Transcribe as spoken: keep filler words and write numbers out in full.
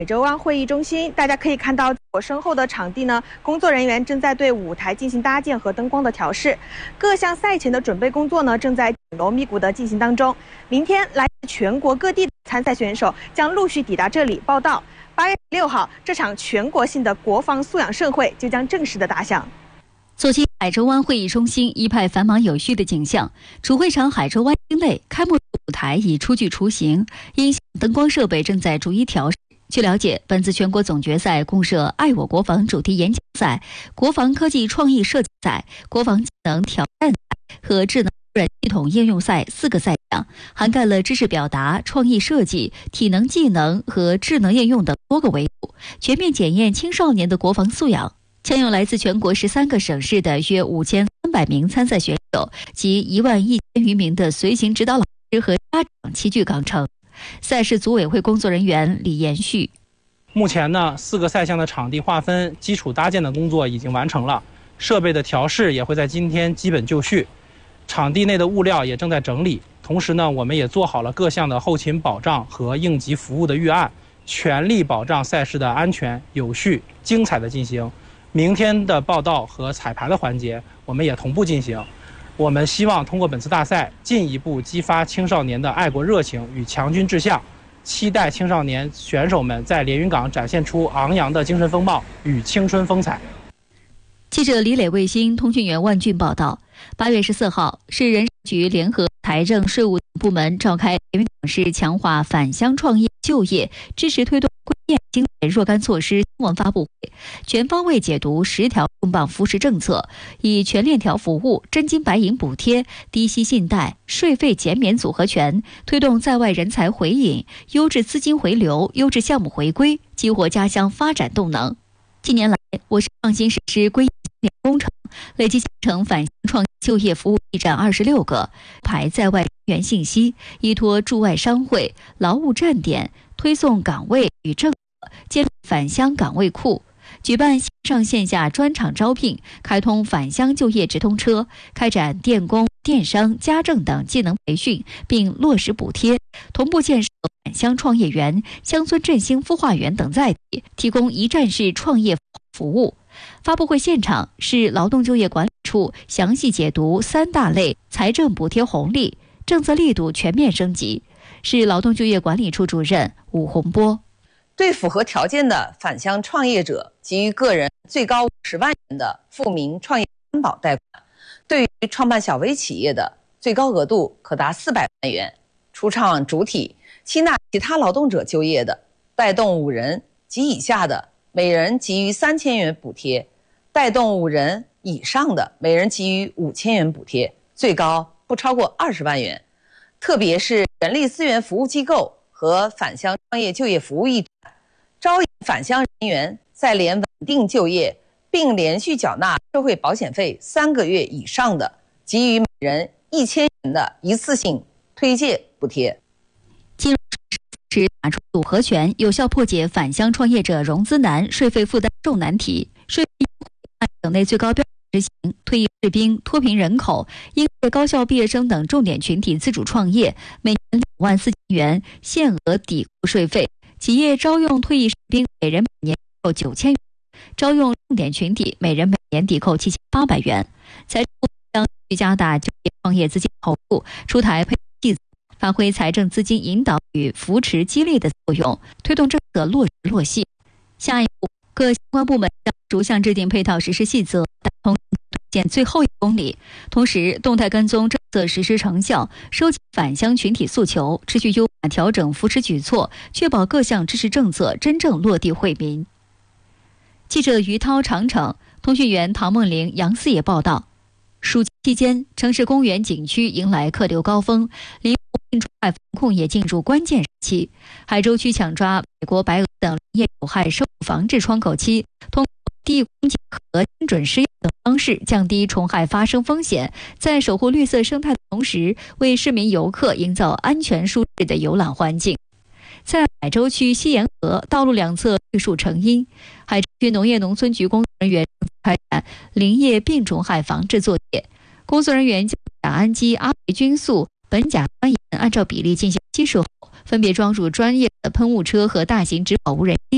北洲湾会议中心，大家可以看到我身后的场地呢，工作人员正在对舞台进行搭建和灯光的调试，各项赛前的准备工作呢正在紧锣密鼓的进行当中。明天来自全国各地的参赛选手将陆续抵达这里报到。八月六号，这场全国性的国防素养盛会就将正式的打响。 走进海州湾会议中心，一派繁忙有序的景象。主会场海州湾厅内，开幕舞台已初具雏形，音响、灯光设备正在逐一调试。据了解，本次全国总决赛共设爱我国防主题演讲赛、国防科技创意设计赛、国防技能挑战赛和智能无人系统应用赛四个赛项，涵盖了知识表达、创意设计、体能技能和智能应用等多个维度，全面检验青少年的国防素养。将有来自全国十三个省市的约五千三百名参赛选手及一万一千余名的随行指导老师和家长齐聚港城。赛事组委会工作人员李延旭： 目前呢，四个赛项的场地划分、基础搭建的工作已经完成了，设备的调试也会在今天基本就绪，场地内的物料也正在整理。同时呢，我们也做好了各项的后勤保障和应急服务的预案，全力保障赛事的安全、有序、精彩的进行。明天的报道和彩排的环节，我们也同步进行。我们希望通过本次大赛，进一步激发青少年的爱国热情与强军志向，期待青少年选手们在连云港展现出昂扬的精神风貌与青春风采。 记者李磊卫星通讯员万俊报道，八月十四号，市人事局联合财政、税务等部门召开连云港市强化返乡创业就业、支持推动关键经济若干措施新闻发布会，全方位解读十条重磅扶持政策，以全链条服务、真金白银补贴、低息信贷、税费减免组合拳，推动在外人才回引、优质资金回流、优质项目回归，激活家乡发展动能。近年来，我市创新实施归工程，累计建成返乡创业就业服务驿站二十六个，排在外人员信息，依托驻外商会、劳务站点，推送岗位与政策，建立返乡岗位库，举办线上线下专场招聘，开通返乡就业直通车，开展电工、电商、家政等技能培训，并落实补贴，同步建设返乡创业园、乡村振兴孵化园等载体，提供一站式创业服务。发布会现场，市劳动就业管理处详细解读三大类财政补贴红利，政策力度全面升级。市劳动就业管理处主任武洪波： 对符合条件的返乡创业者，给予个人最高十万元的富民创业担保贷款；对于创办小微企业的，最高额度可达四百万元；初创主体吸纳其他劳动者就业的，带动五人及以下的，每人给予三千元补贴；带动五人以上的，每人给予五千元补贴，最高不超过二十万元。特别是人力资源服务机构和返乡创业就业服务驿站，招引返乡人员在联稳定就业，并连续缴纳社会保险费三个月以上的，给予每人一千元的一次性推介补贴。 金融是打出组合拳，有效破解返乡创业者融资难、税费负担重难题。税费按省内最高标准执行，退役士兵、脱贫人口、应届高校毕业生等重点群体自主创业，每年两万四千元限额抵扣税费。企业招用退役士兵，每人每年抵扣九千元；招用重点群体，每人每年抵扣七千八百元。财政部将继续加大就业创业资金投入，出台配套计策，发挥财政资金引导与扶持激励的作用，推动政策落实落细。下一步，各相关部门将逐项制定配套实施细则，同推荐最后一公里，同时动态跟踪政策实施成效，收集返乡群体诉求，持续优化调整扶持举措，确保各项支持政策真正落地惠民。记者于涛、长城，通讯员唐梦玲、杨思野报道。暑期期间，城市公园景区迎来客流高峰，林病虫害防控也进入关键时期。海州区抢抓美国白鹅等林业有害生物防治窗口期，通过地空气和精准施药等方式降低虫害发生风险，在守护绿色生态的同时，为市民游客营造安全舒适的游览环境。在海州区西沿河道路两侧绿树成荫，海州区农业农村局工作人员开展林业病虫害防治作业，工作人员将甲氨基阿维菌素、苯甲酸盐按照比例进行稀释后，分别装入专业的喷雾车和大型植保无人机，